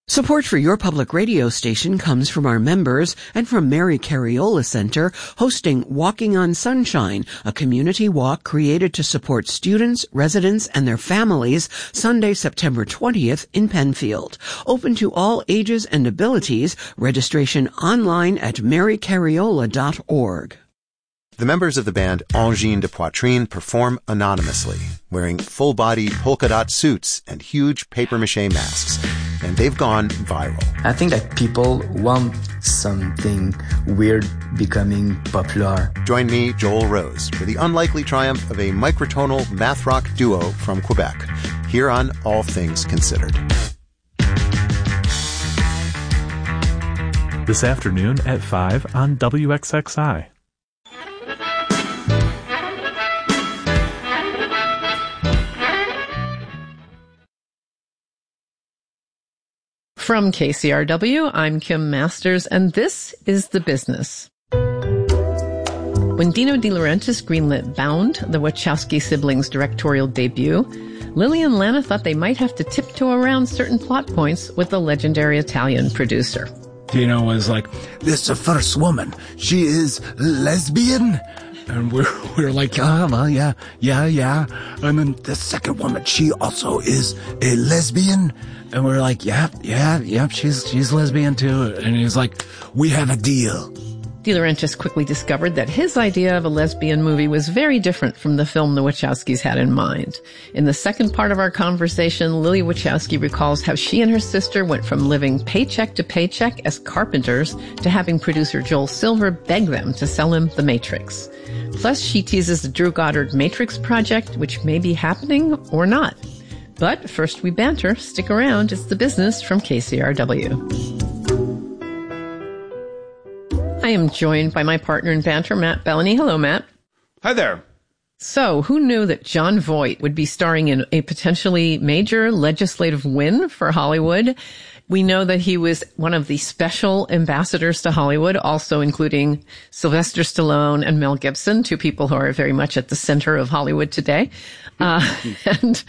Support for your public radio station comes from our members and from Mary Cariola Center, hosting Walking on Sunshine, a community walk created to support students, residents, and their families, Sunday, September 20th in Penfield. Open to all ages and abilities. Registration online at marycariola.org. The members of the band Angine de Poitrine perform anonymously, wearing full-body polka-dot suits and huge papier-mâché masks. And they've gone viral. I think that people want something weird becoming popular. Join me, Joel Rose, for the unlikely triumph of a microtonal math rock duo from Quebec, here on All Things Considered. This afternoon at 5 on WXXI. From KCRW, I'm Kim Masters, and this is The Business. When Dino De Laurentiis greenlit Bound, the Wachowski siblings' directorial debut, Lily and Lana thought they might have to tiptoe around certain plot points with the legendary Italian producer. Dino was like, "This is the first woman. She is lesbian." And we're like, well, yeah. And then the second woman, she also is a lesbian. And we're like, yep, she's lesbian too. And he was like, we have a deal. De Laurentiis quickly discovered that his idea of a lesbian movie was very different from the film the Wachowskis had in mind. In the second part of our conversation, Lily Wachowski recalls how she and her sister went from living paycheck to paycheck as carpenters to having producer Joel Silver beg them to sell him The Matrix. Plus, she teases the Drew Goddard Matrix project, which may be happening or not. But first we banter. Stick around. It's The Business from KCRW. I am joined by my partner in banter, Matt Bellany. Hello, Matt. Hi there. So, who knew that Jon Voight would be starring in a potentially major legislative win for Hollywood? We know that he was one of the special ambassadors to Hollywood, also including Sylvester Stallone and Mel Gibson, two people who are very much at the center of Hollywood today. But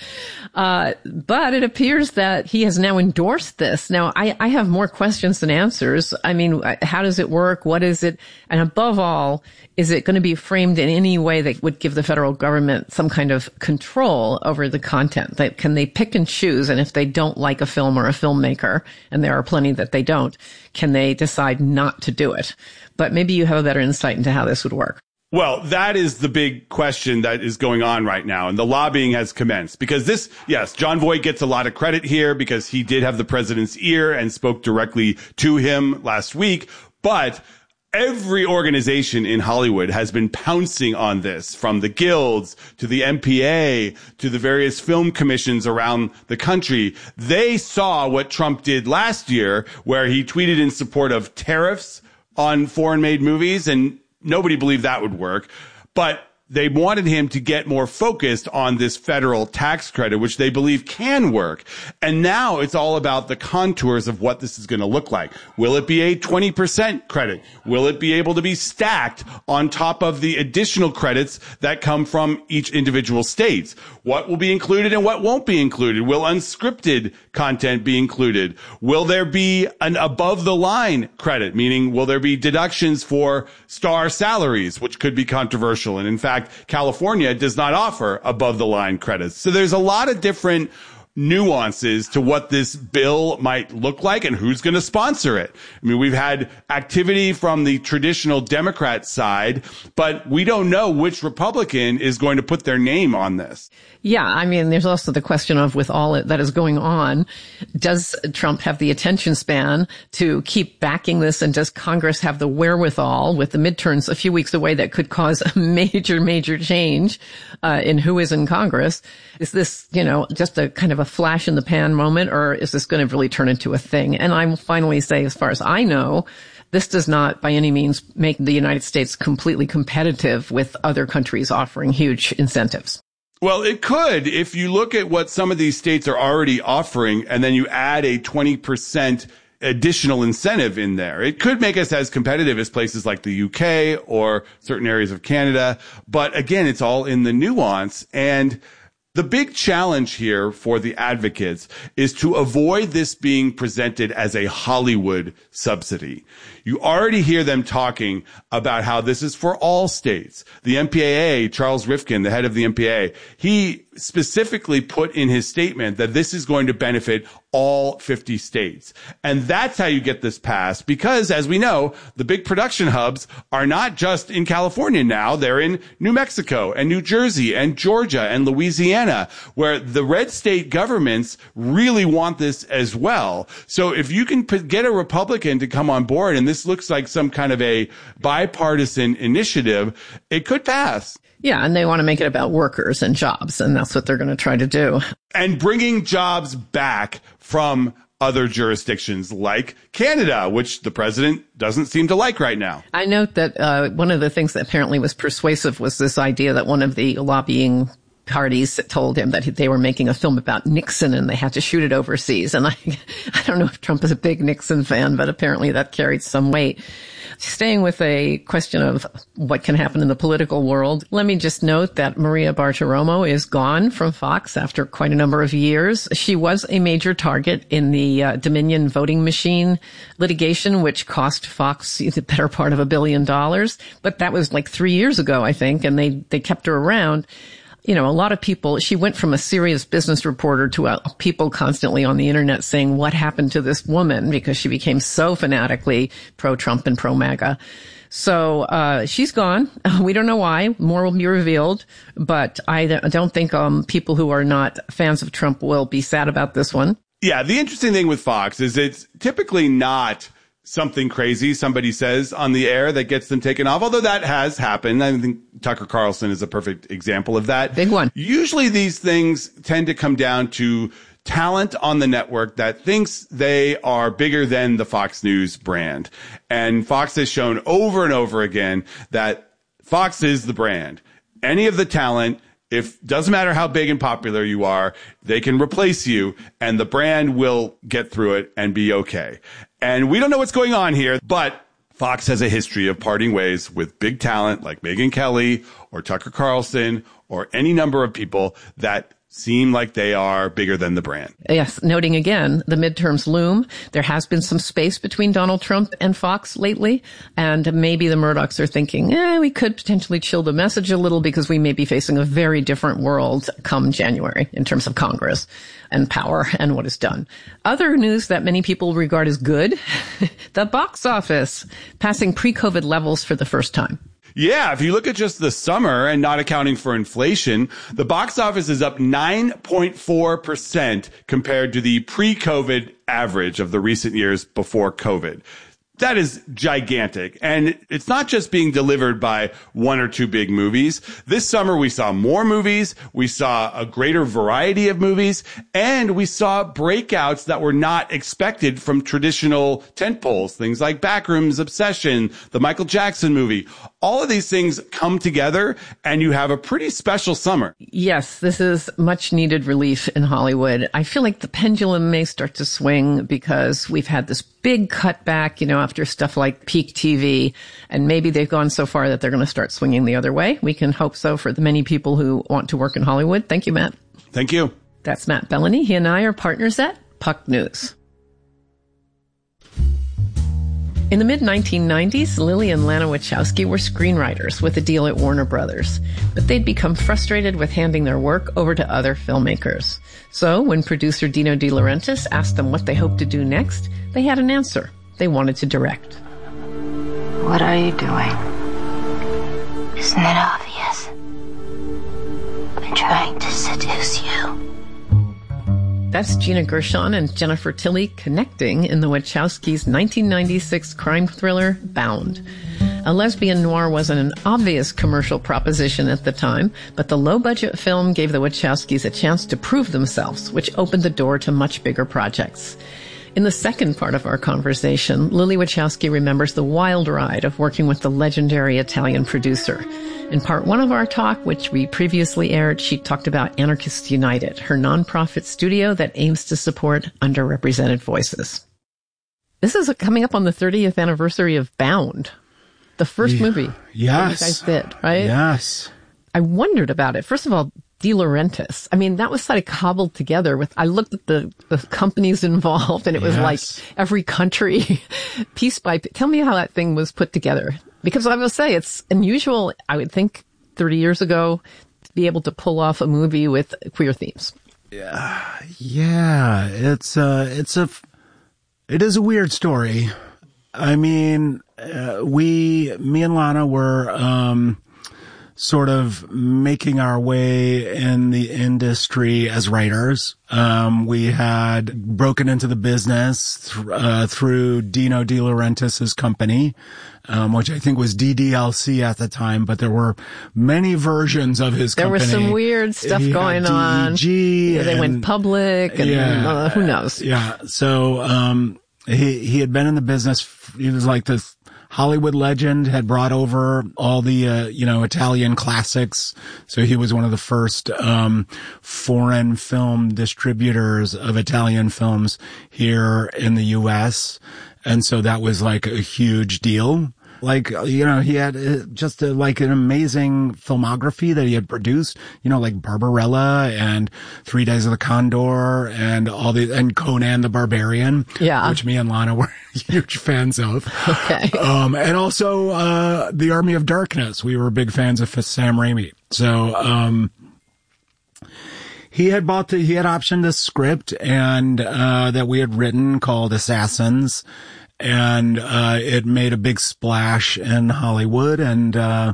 it appears that he has now endorsed this. Now, I have more questions than answers. I mean, how does it work? What is it? And above all, is it going to be framed in any way that would give the federal government some kind of control over the content? Can they pick and choose? And if they don't like a film or a filmmaker, and there are plenty that they don't, can they decide not to do it? But maybe you have a better insight into how this would work. Well, that is the big question that is going on right now. And the lobbying has commenced because Jon Voight gets a lot of credit here because he did have the president's ear and spoke directly to him last week. But every organization in Hollywood has been pouncing on this, from the guilds to the MPA to the various film commissions around the country. They saw what Trump did last year, where he tweeted in support of tariffs on foreign-made movies, and nobody believed that would work. But they wanted him to get more focused on this federal tax credit, which they believe can work. And now it's all about the contours of what this is going to look like. Will it be a 20% credit? Will it be able to be stacked on top of the additional credits that come from each individual state? What will be included and what won't be included? Will unscripted content be included? Will there be an above the line credit? Meaning, will there be deductions for star salaries, which could be controversial? And in fact, California does not offer above the line credits. So there's a lot of different nuances to what this bill might look like and who's going to sponsor it. I mean, we've had activity from the traditional Democrat side, but we don't know which Republican is going to put their name on this. Yeah, I mean, there's also the question of, with all that is going on, does Trump have the attention span to keep backing this, and does Congress have the wherewithal, with the midterms a few weeks away, that could cause a major change in who is in Congress? Is this, just a kind of a flash in the pan moment, or is this going to really turn into a thing? And I will finally say, as far as I know, this does not by any means make the United States completely competitive with other countries offering huge incentives. Well, it could, if you look at what some of these states are already offering, and then you add a 20% additional incentive in there. It could make us as competitive as places like the UK or certain areas of Canada. But again, it's all in the nuance. And The big challenge here for the advocates is to avoid this being presented as a Hollywood subsidy. You already hear them talking about how this is for all states. The MPAA, Charles Rifkin, the head of the MPAA, he specifically put in his statement that this is going to benefit all 50 states. And that's how you get this passed because, as we know, the big production hubs are not just in California now. They're in New Mexico and New Jersey and Georgia and Louisiana, where the red state governments really want this as well. So if you can get a Republican to come on board, and this looks like some kind of a bipartisan initiative, it could pass. Yeah, and they want to make it about workers and jobs, and that's what they're going to try to do. And bringing jobs back from other jurisdictions like Canada, which the president doesn't seem to like right now. I note that one of the things that apparently was persuasive was this idea that one of the lobbying parties told him that they were making a film about Nixon and they had to shoot it overseas. And I don't know if Trump is a big Nixon fan, but apparently that carried some weight. Staying with a question of what can happen in the political world, let me just note that Maria Bartiromo is gone from Fox after quite a number of years. She was a major target in the Dominion voting machine litigation, which cost Fox the better part of $1 billion. But that was like 3 years ago, I think, and they kept her around. You know, a lot of people, she went from a serious business reporter to people constantly on the internet saying, what happened to this woman? Because she became so fanatically pro-Trump and pro-MAGA. So, she's gone. We don't know why. More will be revealed, but I don't think, people who are not fans of Trump will be sad about this one. Yeah. The interesting thing with Fox is it's typically not something crazy somebody says on the air that gets them taken off, although that has happened. I think Tucker Carlson is a perfect example of that. Big one. Usually these things tend to come down to talent on the network that thinks they are bigger than the Fox News brand. And Fox has shown over and over again that Fox is the brand. Any of the talent, doesn't matter how big and popular you are, they can replace you and the brand will get through it and be okay. And we don't know what's going on here, but Fox has a history of parting ways with big talent like Megyn Kelly or Tucker Carlson or any number of people that seem like they are bigger than the brand. Yes, noting again, the midterms loom. There has been some space between Donald Trump and Fox lately, and maybe the Murdochs are thinking, we could potentially chill the message a little because we may be facing a very different world come January in terms of Congress and power and what is done. Other news that many people regard as good, the box office passing pre-COVID levels for the first time. Yeah, if you look at just the summer and not accounting for inflation, the box office is up 9.4% compared to the pre-COVID average of the recent years before COVID. That is gigantic. And it's not just being delivered by one or two big movies. This summer, we saw more movies. We saw a greater variety of movies, and we saw breakouts that were not expected from traditional tentpoles. Things like Backrooms, Obsession, the Michael Jackson movie. All of these things come together and you have a pretty special summer. Yes, this is much needed relief in Hollywood. I feel like the pendulum may start to swing because we've had this big cutback, after stuff like peak TV, and maybe they've gone so far that they're going to start swinging the other way. We can hope so for the many people who want to work in Hollywood. Thank you, Matt. Thank you. That's Matt Bellany. He and I are partners at Puck News. In the mid-1990s, Lily and Lana Wachowski were screenwriters with a deal at Warner Brothers, but they'd become frustrated with handing their work over to other filmmakers. So when producer Dino De Laurentiis asked them what they hoped to do next, they had an answer. They wanted to direct. What are you doing? Isn't it obvious? I'm trying to seduce you. That's Gina Gershon and Jennifer Tilly connecting in the Wachowskis' 1996 crime thriller, Bound. A lesbian noir wasn't an obvious commercial proposition at the time, but the low-budget film gave the Wachowskis a chance to prove themselves, which opened the door to much bigger projects. In the second part of our conversation, Lily Wachowski remembers the wild ride of working with the legendary Italian producer. In part one of our talk, which we previously aired, she talked about Anarchists United, her nonprofit studio that aims to support underrepresented voices. This is coming up on the 30th anniversary of Bound, the first movie yes. that you guys did, right? Yes. I wondered about it. First of all, De Laurentiis. I mean, that was like cobbled together with, I looked at the companies involved, and it was like every country piece by piece. Tell me how that thing was put together. Because I will say it's unusual, I would think 30 years ago, to be able to pull off a movie with queer themes. Yeah, it is a weird story. I mean, me and Lana were, sort of making our way in the industry as writers. We had broken into the business through Dino De Laurentiis' company, which I think was DDLC at the time, but there were many versions of his company. There was some weird stuff going on. They went public, and who knows? Yeah. So he had been in the business. He was like this Hollywood legend, had brought over all the, Italian classics. So he was one of the first, foreign film distributors of Italian films here in the U.S. And so that was like a huge deal. Like, he had just an amazing filmography that he had produced, like Barbarella and 3 Days of the Condor and and Conan the Barbarian. Yeah. Which me and Lana were huge fans of. Okay. And also, The Army of Darkness. We were big fans of Sam Raimi. So, he had optioned this script and, that we had written called Assassins. And, it made a big splash in Hollywood, and, a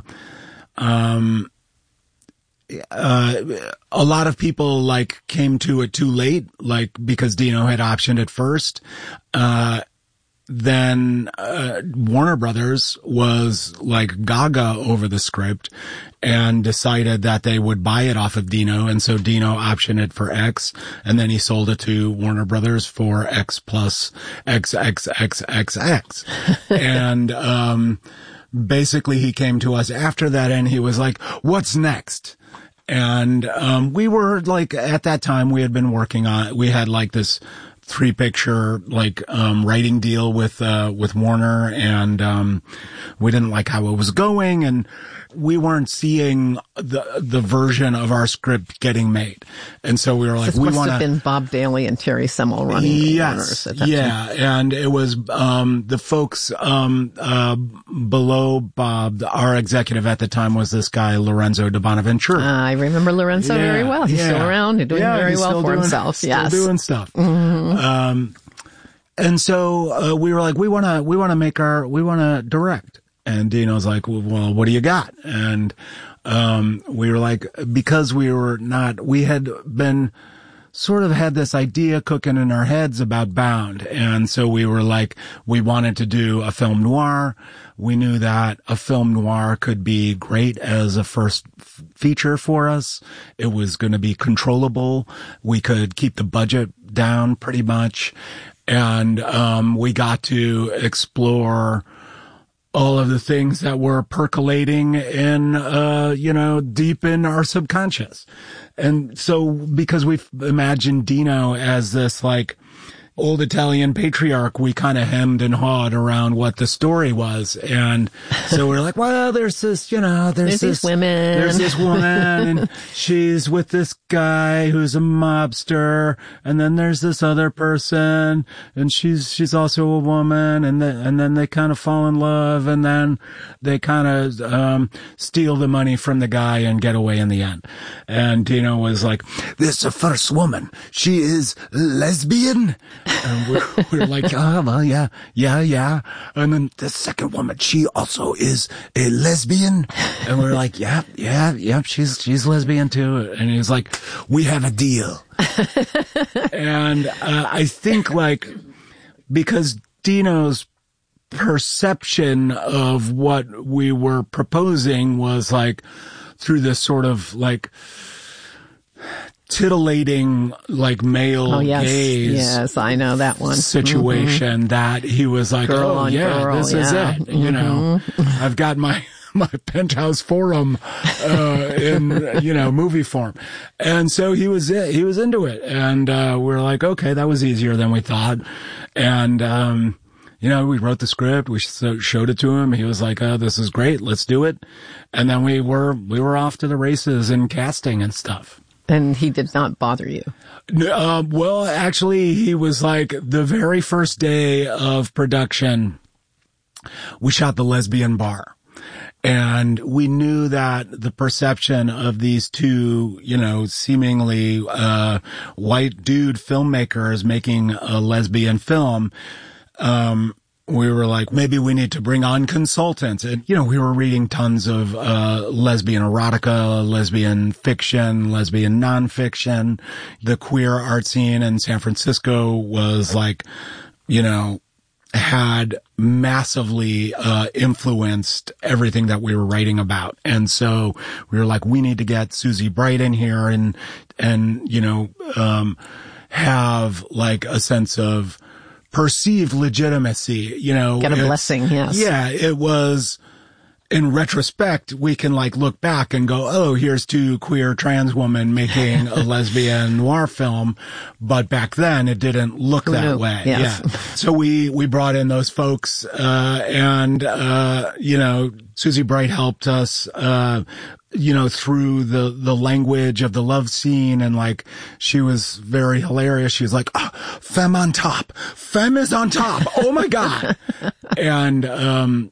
lot of people, came to it too late, because Dino had optioned it first. Then Warner Brothers was gaga over the script and decided that they would buy it off of Dino, and so Dino optioned it for X, and then he sold it to Warner Brothers for X plus XXXXX. And basically he came to us after that, and he was like, "What's next?" And we were at that time we had been working on, we had this 3-picture writing deal with Warner, and we didn't like how it was going, and we weren't seeing the version of our script getting made. And so we were like, this must have been Bob Daly and Terry Semel running Yes. At that time. And it was the folks below Bob, our executive at the time was this guy Lorenzo de Bonaventura. I remember Lorenzo very well. He's still around and doing very well for himself. Still doing stuff. Mm-hmm. And so we were like, we want to direct. And Dino's like, well, what do you got? And we were like, because we had been sort of had this idea cooking in our heads about Bound. And so we were like, we wanted to do a film noir. We knew that a film noir could be great as a first feature for us. It was going to be controllable. We could keep the budget down pretty much. And we got to explore all of the things that were percolating in, deep in our subconscious. And so, because we've imagined Dino as this, old Italian patriarch, we kind of hemmed and hawed around what the story was. And so we're like, well, there's this, there's this women. There's this woman, and she's with this guy who's a mobster. And then there's this other person, and she's also a woman. And then they kind of fall in love, and then they kind of, steal the money from the guy and get away in the end. And Dino was like, this is the first woman. She is lesbian. And we're like, oh, well, yeah. And then the second woman, she also is a lesbian. And we're like, yeah, she's lesbian too. And he was like, we have a deal. And I think because Dino's perception of what we were proposing was through this sort of titillating male gaze. Yes, I know that one. Situation that he was like, girl, is it. Mm-hmm. I've got my Penthouse Forum, in, movie form. And so he was into it. And, we're like, okay, that was easier than we thought. And, we wrote the script, we showed it to him. He was like, this is great, let's do it. And then we were off to the races and casting and stuff. And he did not bother you? Well, actually, he was like, the very first day of production, we shot The Lesbian Bar. And we knew that the perception of these two, seemingly white dude filmmakers making a lesbian film, we were like, maybe we need to bring on consultants. And, we were reading tons of lesbian erotica, lesbian fiction, lesbian nonfiction. The queer art scene in San Francisco was like, had massively influenced everything that we were writing about. And so we were like, we need to get Susie Bright in here and have like a sense of perceived legitimacy, Get a blessing, yes. Yeah, it was, in retrospect, we can like look back and go, oh, here's two queer trans women making a lesbian noir film. But back then it didn't look that way. Yes. Yeah. So we brought in those folks, and Susie Bright helped us, through the language of the love scene, and like, she was very hilarious. She was like, femme on top. Femme is on top. Oh my God. And,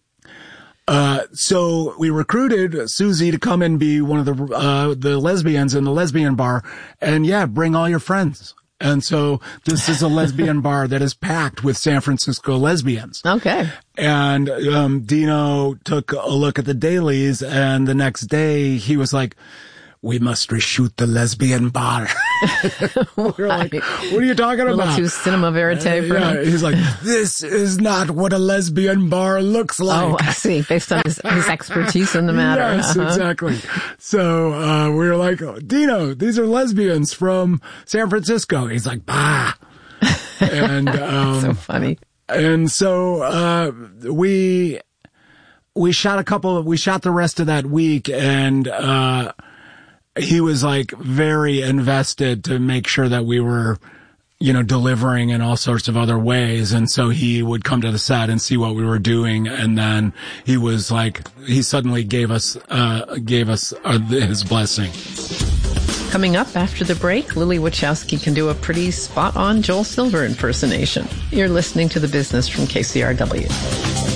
so we recruited Susie to come and be one of the lesbians in the Lesbian Bar, and bring all your friends. And so this is a lesbian bar that is packed with San Francisco lesbians. Okay. And, Dino took a look at the dailies, and the next day he was like, we must reshoot the Lesbian Bar. We're like, what are you talking about? A little too cinema verite for him. He's like, this is not what a lesbian bar looks like. Oh, I see. Based on his expertise in the matter. Yes, exactly. So, we were like, Dino, these are lesbians from San Francisco. He's like, bah. And, so funny. And so, we shot the rest of that week, and, he was like very invested to make sure that we were, delivering in all sorts of other ways. And so he would come to the set and see what we were doing. And then he was like, he suddenly gave us his blessing. Coming up after the break, Lily Wachowski can do a pretty spot-on Joel Silver impersonation. You're listening to The Business from KCRW.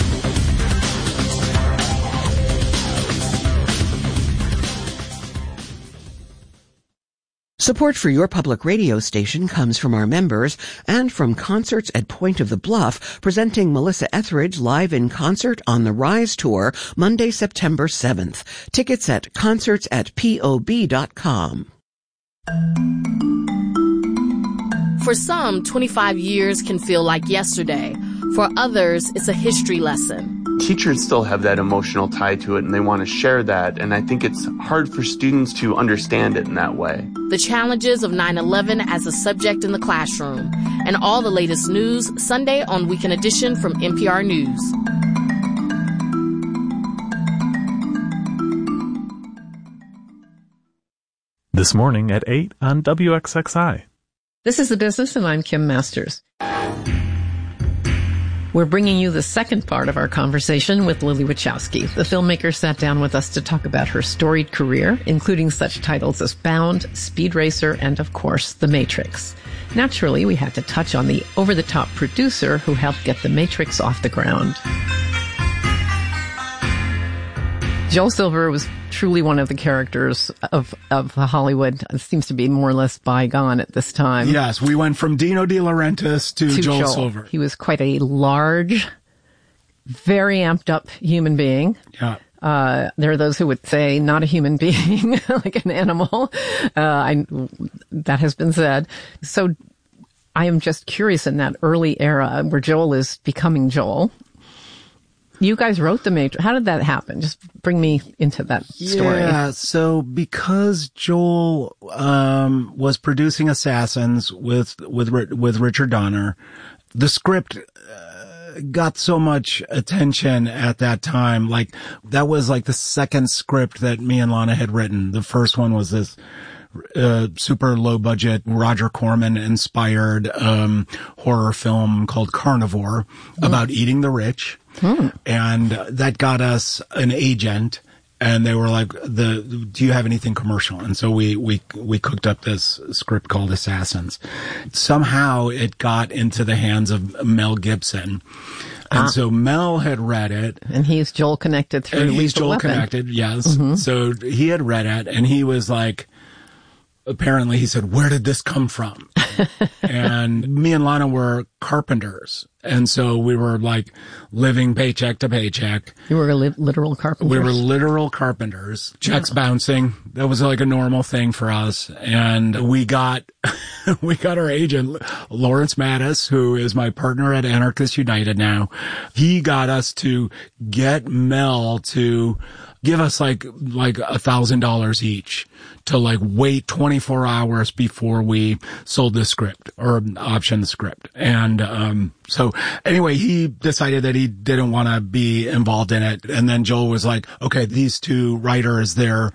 Support for your public radio station comes from our members and from Concerts at Point of the Bluff, presenting Melissa Etheridge live in concert on the Rise Tour, Monday, September 7th. Tickets at concertsatpob.com. For some, 25 years can feel like yesterday. For others, it's a history lesson. Teachers still have that emotional tie to it, and they want to share that, and I think it's hard for students to understand it in that way. The challenges of 9/11 as a subject in the classroom, and all the latest news Sunday on Weekend Edition from NPR News. This morning at 8 on WXXI. This is The Business, and I'm Kim Masters. We're bringing you the second part of our conversation with Lily Wachowski. The filmmaker sat down with us to talk about her storied career, including such titles as Bound, Speed Racer, and, of course, The Matrix. Naturally, we had to touch on the over-the-top producer who helped get The Matrix off the ground. Joel Silver was truly one of the characters of Hollywood. It seems to be more or less bygone at this time. Yes, we went from Dino De Laurentiis to Joel Silver. He was quite a large, very amped up human being. Yeah. There are those who would say not a human being, like an animal. That has been said. So I am just curious, in that early era where Joel is becoming Joel, you guys wrote The Matrix. How did that happen? Just bring me into that story. Yeah, so because Joel was producing Assassins with Richard Donner, the script got so much attention at that time. Like, that was like the second script that me and Lana had written. The first one was this super low budget Roger Corman inspired horror film called Carnivore about eating the rich. And that got us an agent, and they were like, do you have anything commercial? And so we cooked up this script called Assassins. Somehow it got into the hands of Mel Gibson. And so Mel had read it. And he's Joel connected through Lethal Weapon. He's Joel connected, yes. So he had read it, and he was like, apparently he said, where did this come from? And me and Lana were carpenters. And so we were like living paycheck to paycheck. You were literal carpenters? We were literal carpenters. Checks bouncing. That was like a normal thing for us. And we got our agent, Lawrence Mattis, who is my partner at Anarchists United now. He got us to get Mel to give us like $1,000 each to like wait 24 hours before we sold the script or optioned the script. And, so anyway, he decided that he didn't want to be involved in it. And then Joel was like, okay, these two writers, they've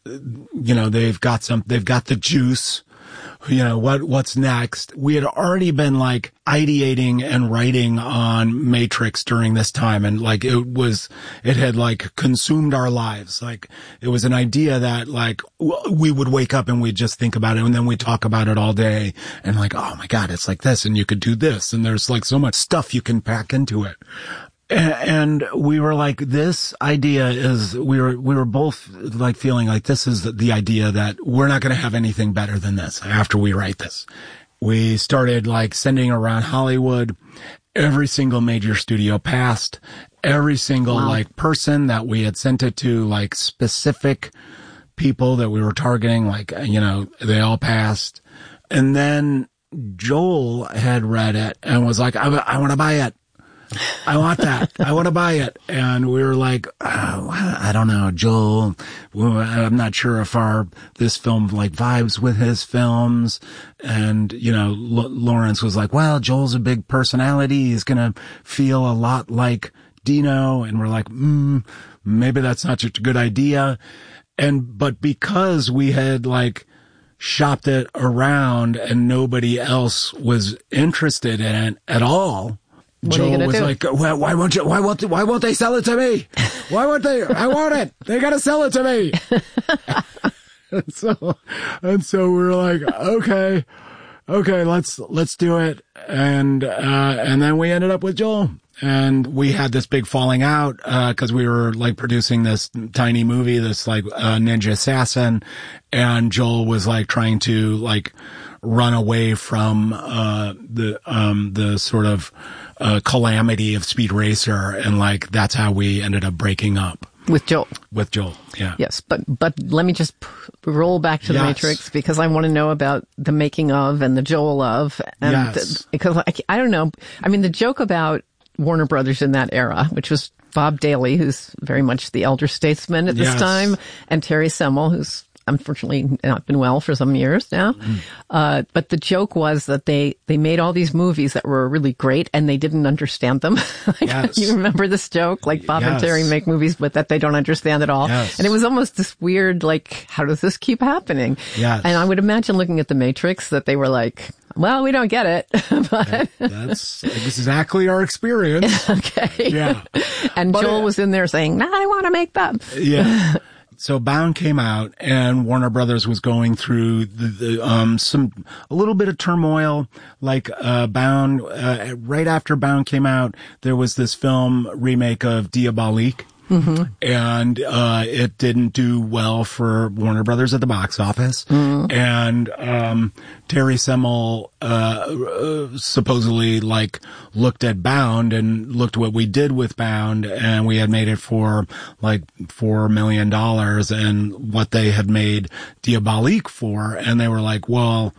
got the juice. What's next? We had already been like ideating and writing on Matrix during this time. And like, it had like consumed our lives. Like it was an idea that like we would wake up and we'd just think about it. And then we'd talk about it all day and like, oh my God, it's like this and you could do this. And there's like so much stuff you can pack into it. And we were like, this idea is, we were both like feeling like this is the idea that we're not going to have anything better than this after we write this. We started like sending around Hollywood. Every single major studio passed. Every single like person that we had sent it to, like specific people that we were targeting, like, they all passed. And then Joel had read it and was like, I want to buy it. I want that. I want to buy it. And we were like, I don't know, Joel, I'm not sure if this film like vibes with his films. And, Lawrence was like, well, Joel's a big personality. He's going to feel a lot like Dino. And we're like, maybe that's not such a good idea. But because we had like shopped it around and nobody else was interested in it at all, Joel was like, well, why won't they sell it to me? Why won't they? I want it. They got to sell it to me. and so we were like, okay, let's do it. And then we ended up with Joel, and we had this big falling out, cause we were like producing this tiny movie, this like, ninja assassin, and Joel was like trying to like run away from, the sort of, calamity of Speed Racer, and like that's how we ended up breaking up with Joel. Yeah. Yes, but let me just roll back to the Matrix, because I want to know about the making of and the Joel of, and because I don't know. I mean, the joke about Warner Brothers in that era, which was Bob Daly, who's very much the elder statesman at this time, and Terry Semel, who's unfortunately not been well for some years now. But the joke was that they made all these movies that were really great and they didn't understand them. You remember this joke? Like Bob and Terry make movies but that they don't understand at all. And it was almost this weird, like, how does this keep happening? And I would imagine looking at The Matrix that they were like, well, we don't get it. But that's exactly our experience. And Joel was in there saying, no, I want to make that. So Bound came out, and Warner Brothers was going through a little bit of turmoil. Like Bound, right after Bound came out, there was this film remake of Diabolique. And it didn't do well for Warner Brothers at the box office. And Terry Semel supposedly like looked at Bound and looked what we did with Bound, and we had made it for like $4 million and what they had made Diabolique for, and they were like, well,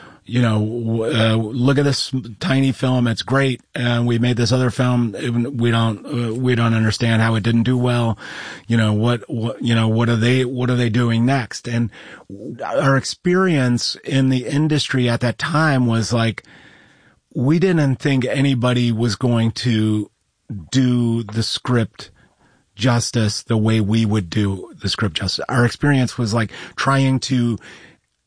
look at this tiny film. It's great. And we made this other film. We don't understand how it didn't do well. What are they doing next? And our experience in the industry at that time was like, we didn't think anybody was going to do the script justice the way we would do the script justice. Our experience was like trying to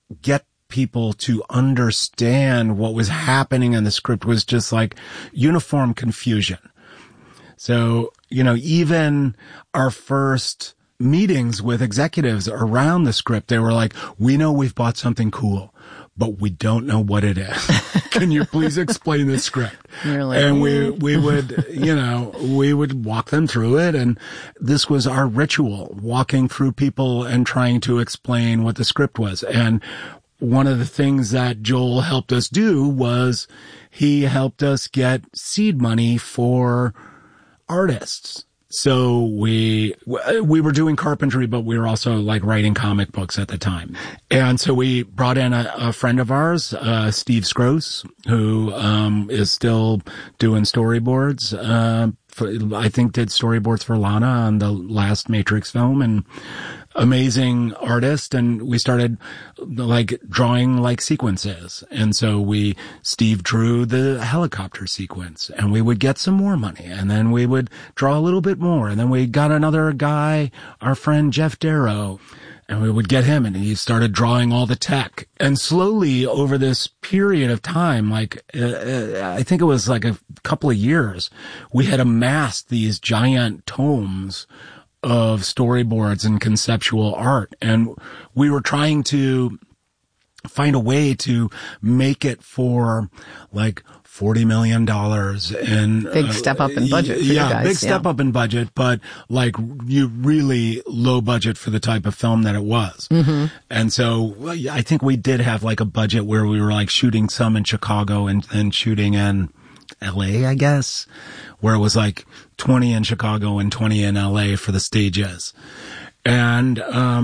get people to understand what was happening in the script was just like uniform confusion. So, even our first meetings with executives around the script, they were like, we know we've bought something cool, but we don't know what it is. Can you please explain the script? Like, and we would, we would walk them through it. And this was our ritual, walking through people and trying to explain what the script was. And one of the things that Joel helped us do was he helped us get seed money for artists. So we were doing carpentry, but we were also like writing comic books at the time. And so we brought in a friend of ours, Steve Scrose, who is still doing storyboards. I think did storyboards for Lana on the last Matrix film, and amazing artist. And we started like drawing like sequences. And so Steve drew the helicopter sequence, and we would get some more money, and then we would draw a little bit more. And then we got another guy, our friend Jeff Darrow, and we would get him, and he started drawing all the tech. And slowly over this period of time, like, I think it was like a couple of years, we had amassed these giant tomes of storyboards and conceptual art. And we were trying to find a way to make it for like $40 million and big step up in budget for you guys. Big step up in budget, but like you really low budget for the type of film that it was. Mm-hmm. And so I think we did have like a budget where we were like shooting some in Chicago and then shooting in LA, I guess, where it was like 20 in Chicago and 20 in LA for the stages. And,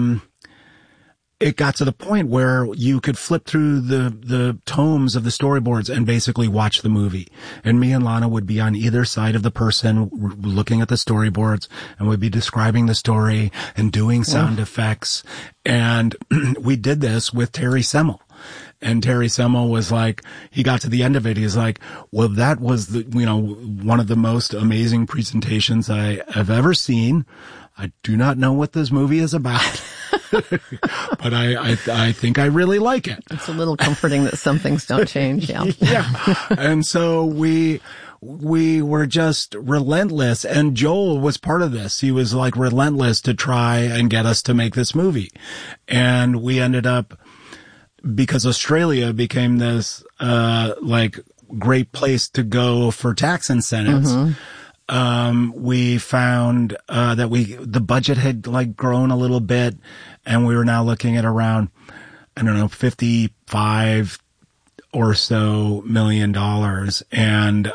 it got to the point where you could flip through the tomes of the storyboards and basically watch the movie. And me and Lana would be on either side of the person looking at the storyboards, and we'd be describing the story and doing sound effects. And we did this with Terry Semel. And Terry Semel was like, he got to the end of it. He's like, well, that was one of the most amazing presentations I have ever seen. I do not know what this movie is about, but I think I really like it. It's a little comforting that some things don't change. Yeah. Yeah. And so we were just relentless, and Joel was part of this. He was like relentless to try and get us to make this movie. And we ended up, because Australia became this, like great place to go for tax incentives. Mm-hmm. We found, that the budget had like grown a little bit, and we were now looking at around, I don't know, $55 or so million. And,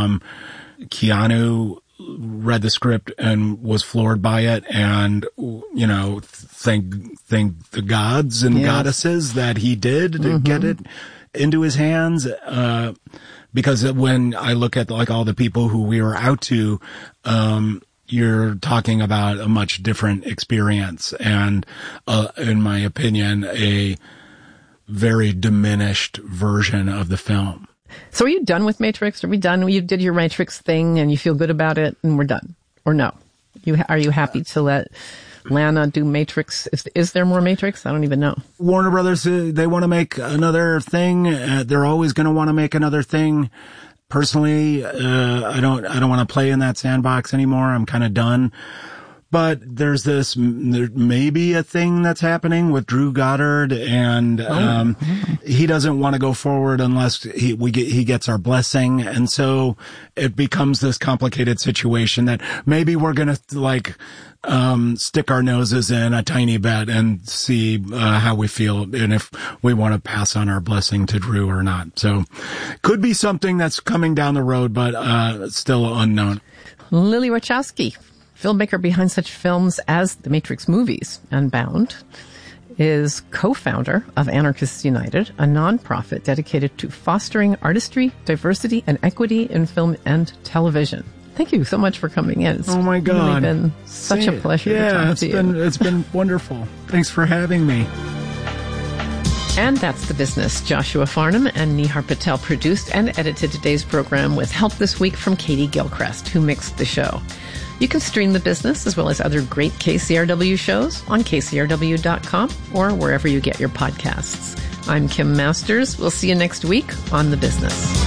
Keanu read the script and was floored by it. And, thank the gods and goddesses that he did to get it into his hands. Because when I look at like all the people who we were out to, you're talking about a much different experience, and, in my opinion, a very diminished version of the film. So are you done with Matrix? Are we done? You did your Matrix thing and you feel good about it and we're done? Or no? Are you happy to let Lana do Matrix? Is there more Matrix? I don't even know. Warner Brothers, they want to make another thing. They're always going to want to make another thing. Personally, I don't want to play in that sandbox anymore. I'm kind of done. But there may be a thing that's happening with Drew Goddard, and he doesn't want to go forward unless he gets our blessing. And so it becomes this complicated situation that maybe we're going to like stick our noses in a tiny bit and see how we feel, and if we want to pass on our blessing to Drew or not. So could be something that's coming down the road, but still unknown. Lily Wachowski, filmmaker behind such films as the Matrix movies and Bound, is co-founder of Anarchists United, a nonprofit dedicated to fostering artistry, diversity, and equity in film and television. Thank you so much for coming in. It's really been such a pleasure to talk to you. It's been wonderful. Thanks for having me. And that's The Business. Joshua Farnham and Nihar Patel produced and edited today's program with help this week from Katie Gilchrist, who mixed the show. You can stream The Business as well as other great KCRW shows on kcrw.com or wherever you get your podcasts. I'm Kim Masters. We'll see you next week on The Business.